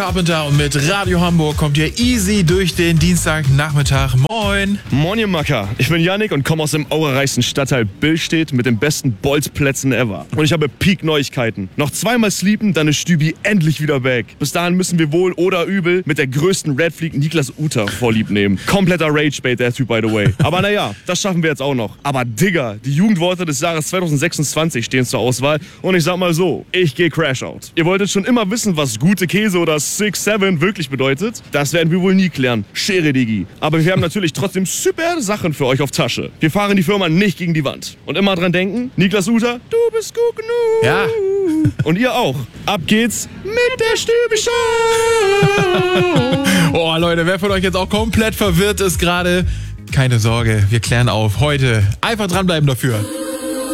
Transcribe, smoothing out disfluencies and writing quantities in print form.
Carpenter und mit Radio Hamburg kommt ihr easy durch den Dienstagnachmittag. Moin! Moin, ihr Macker. Ich bin Yannick und komme aus dem auerreichsten Stadtteil Billstedt mit den besten Bolzplätzen ever. Und ich habe Peak-Neuigkeiten. Noch zweimal sleepen, dann ist Stübi endlich wieder back. Bis dahin müssen wir wohl oder übel mit der größten Red Fleek Niklas Uter vorlieb nehmen. Kompletter Rage-Bait, der Typ, by the way. Aber naja, das schaffen wir jetzt auch noch. Aber Digga, die Jugendworte des Jahres 2026 stehen zur Auswahl. Und ich sag mal so, ich gehe Crash-Out. Ihr wolltet schon immer wissen, was gute Käse oder 6-7 wirklich bedeutet? Das werden wir wohl nie klären. Schere, Digi. Aber wir haben natürlich trotzdem super Sachen für euch auf Tasche. Wir fahren die Firma nicht gegen die Wand. Und immer dran denken, Niklas Uter, du bist gut genug. Ja. Und ihr auch. Ab geht's mit der Stübi-Show. Oh Leute, wer von euch jetzt auch komplett verwirrt ist gerade, keine Sorge, wir klären auf. Heute einfach dranbleiben dafür.